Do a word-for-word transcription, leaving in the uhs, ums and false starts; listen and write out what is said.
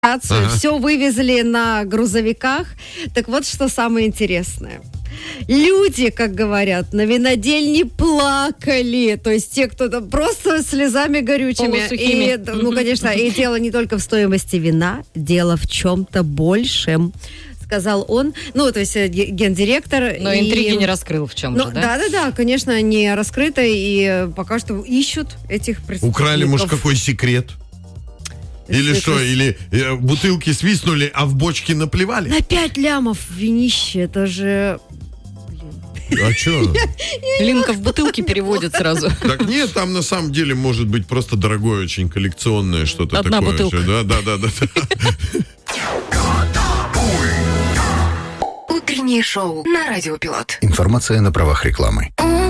Ага. Все вывезли на грузовиках. Так вот, что самое интересное. Люди, как говорят, на винодельне плакали. То есть те, кто там просто слезами горючими. И, ну, конечно, и дело не только в стоимости вина, дело в чем-то большем, сказал он. Ну, то есть гендиректор. Но и... интриги не раскрыл в чем ну, же, да? Да-да-да, конечно, не раскрыто. И пока что ищут этих преступников. Украли, может, какой секрет? Или что, или э, бутылки свистнули, а в бочки наплевали? На пять лямов винище, это же... Блин. А что? Линка в бутылке переводит сразу. Так нет, там на самом деле может быть просто дорогое, очень коллекционное что-то Одна такое. бутылка. Да, да, да, да. Утреннее шоу на Радио Пилот. Информация на правах рекламы.